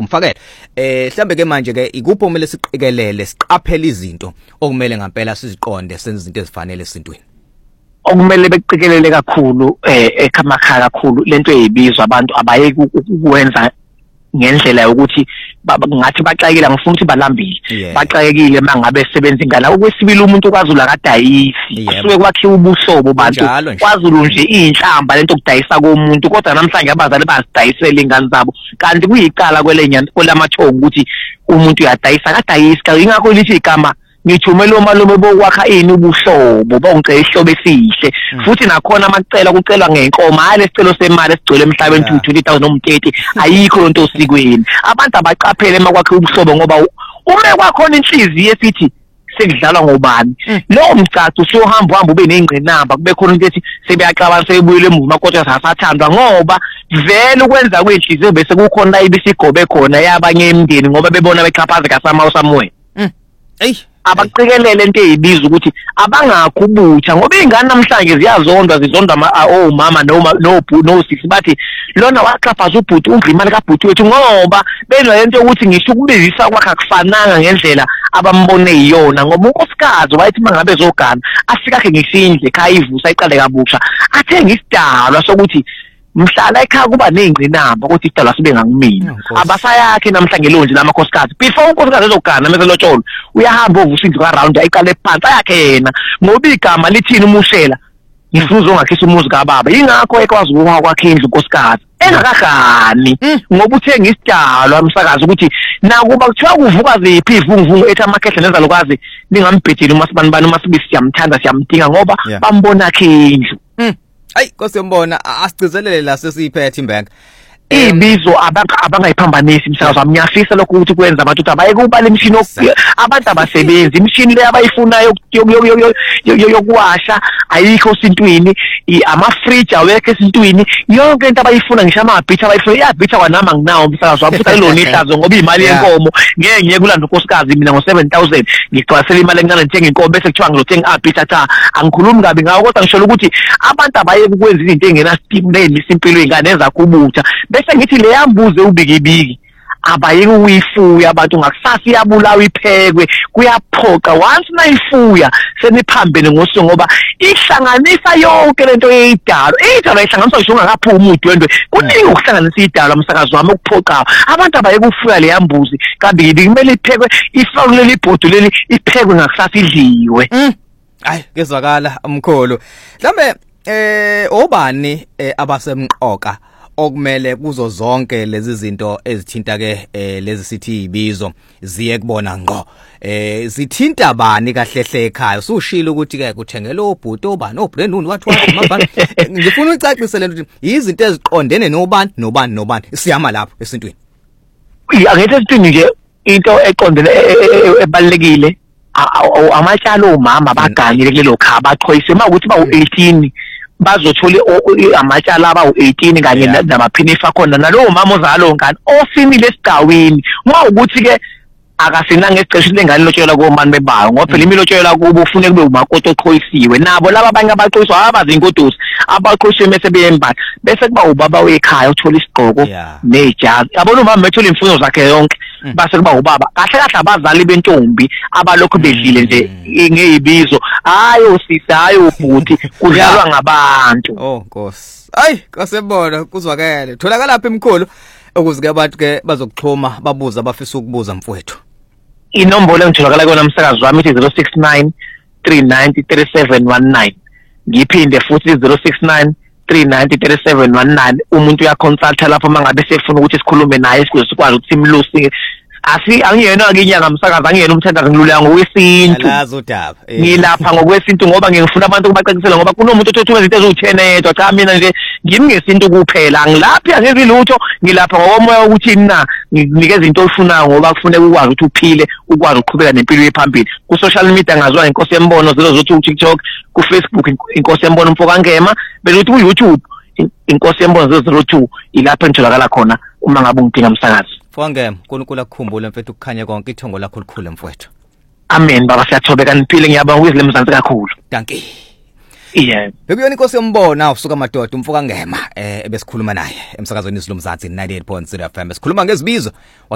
umfakele mhlambe ke manje ke ikuphi okumele siqikelele siqaphele izinto okumele ngempela siziqonde senze izinto ezifanele esintweni okumele beqikelele kakhulu emakhaya kakhulu lento eyibizwa abantu abayeke ukwenza ngendlela yokuthi ngathi baxakile ngifuna ukuthi balambile baxakekile mangabe sebenza ingane okwesibili umuntu kwaZulu akadayisi kusuke kwakhiwa ubuhlobo bantu kwaZulu nje inhlamba lento okudayisa komuntu kodwa namhlanje abazali bazidayisela ingane zabo kanti kuyicala kwelamathongo ukuthi umuntu uyadayisa akadayisi ingakho lithi igama ngithumela umalume bokwakha ini ubuhlobo bongicela ihlobo esihle futhi nakhona amacela kucelwa ngenkomo hayi lesicelo semali esigcwele emhlabeni 220,000 nomteti ayikho lonto osikweni abantu abaqaphele emakwakhe ubuhlobo ngoba ume kwakhona inhliziyo esithi sekudlalwa ngobani lo mcacu usuhamba ube nezingqinamba kube khona into ethi sebeyaxabana sebuyele emuva kodwa sasathandwa ngoba vele ukwenza kwenhliziyo bese kukhona ibisigobe khona yabanye emndeni ngoba bebona bechaphazeka somewhere abaqikelele into ezibiza ukuthi abangakubutha ngoba izingane namhlanje ziyazondwa zizondwa omama no6 bathi lona waxhaphaza ubhuti undla imali kabhuti wethu ngoba benalento ukuthi ngisho ukubizisa kwakhe akufananga ngendlela abambone iyona ngoba unkosikazi wayethi mangabe ezogana asikakhe ngisindle ekhaya ivusa iqale kabusha athenga isidalwa sokuthi mhlala ekhaya kuba nezingqinamba ukuthi idalwa sibe ngangimina abasayakhe namhlanje lonje lamakhosikazi before unkosikazi ezogana mase lotsholo uyahamba ovusa indlu around ayiqale phansi ayakhe yena ngoba igama lithini umushela ngifuna uzongakhisa umuzi kaBaba ingakho ekwazi ukuwa kwakhe indlu unkosikazi engakagani ngoba uthenga isidalwa umsakazi ukuthi nakuba kuthiwa kuvuka ziphi ivunguvungu ethi amakhehle nenza lokwazi ningambhedeli umasibani masibisi siyamthanda siyamdinga ngoba bambona khe indlu Hayi Nkosembona asicizelele la sesiphethe imbank ibizo abangayiphambanisi umsakazo amnyafisa lokho ukuthi kwenza abantu ukuthi abayeke ubala imishini abantu abasebenzi imishini le abayifunayo yokuwasha ayikho sintwini ama-fridge awekho esintwini yonke into abayifuna ngisho amabhithi abayifuna iyabhitha kwanama nginawo umsakazo wabusa lona ihlazo ngoba imali yenkomo ngeke ngiye kulanda unkosikazi mina ngo7,000 ngicwasela imali encane ngithenga inkomo bese kuthiwa ngizothenga abhithi cha angikhulumi kabi ngawo kodwa ngisho ukuthi abantu abayeke ukwenza izinto engenasidingo nesimpilo ingane ezakubutha bese ngithi le yambuze ubikibiki abayeke uyifuya abantu ngakusasa iyabulawa iphekwe kuyaphoqa once nayifuya seniphambene ngosuku ngoba ihlanganisa yonke lento yeyidalo ihlanganiswa ngisho ungakaphumi udwendwe kuningi ukuhlanganisa idalo umsakazi wami okuphoqayo abantu abayeke ufuya le yambuzi kabili kumele iphekwe ifakwe leli ibhodo leli iphekwe ngakusasa idliwe hayi kezwakala umkhulu mhlambe obani abasemqoka okumele kuzo zonke lezi zinto ezithinta ke lezi sithi ibizo ziye kubona ngqo zithinta bani kahlehle ekhaya usushilo ukuthi ke kuthengela obhuti obani obranduni wathiwa mabani ngifuna ucacise lento ukuthi izinto eziqondene nobani siyama lapho esintweni angithi esintweni nje into eqondene ebalekile amatshalo omama baganile kulelo khaya baxhoyise makuthi bawu18 bazothola amatshala abawu18 kanye namaphinifa khona nalowo mama ozalo ngane osimile esigcawini ngokuthi ke akasinanga esicesho lengane lotshela komani bebayo ngoba phela imilotshela kubo ufune kube umakoti oqhoyisiwe nabo laba abanye abaqhoyiswa abazi inkodosi abaqhoyiswe mase beyembatha bese kuba ubaba wekhaya uthola isigqoko nejazi yabona umama methola imfundo zakhe yonke base kuba ubaba kahle kahle abazali bentombi abalokho bedlile nje ngezibizo hayo sisi hayo ubhuti kudlalwa ngabantu Nkosi hayi Nkosembona kuzwakele tholakala lapha emkhulu ukuze ke abantu ke bazokuxhoma babuza abafisa ukubuza mfowethu inombolo engitholakala kuyona umsakazi wami ithi 069 390 3719 ngiphinde futhi 069 3903719 umuntu uyaconsulta lapho mangabe sefuna ukuthi sikhulume naye sikuze sikwazi ukuthi simluse angiyena akinyanga umsakazi angiyena umthandazo ngiluleka ngokwesintu alazi udaba ngilapha ngokwesintu ngoba ngifuna abantu ukubacacisela ngoba kunomuntu othothuma izinto eziwu10 edwa cha mina nje ngimi ngesintu kuphela angilaphi angezi lutho ngilapha ngomoya ukuthi na nginikeza into oyifunayo ngoba kufuneka ukwazi ukuthi uphile ukwazi ukuqhubeka nempilo yephambili ku social media ngazwa Nkosembona zilozothi TikTok ku Facebook Nkosembona Mfokangema bese uthi ku YouTube Nkosembona 002 ilapha ngitholakala khona uma ngabe ungidinga umsakazi Mfokangema uNkulunkulu akukhumbule mfethu ukukhanya konke ithongo lakho likhule mfowethu Amen baba siyathobeka niphile ngiyabonga ukuzile mzansi kakhulu Dankie Yeah. Bekuyona Nkosembona usuka madoda Mfokangema ebesikhuluma naye emsakazweni isilumzansi 98.0 FM esikhuluma ngezibizo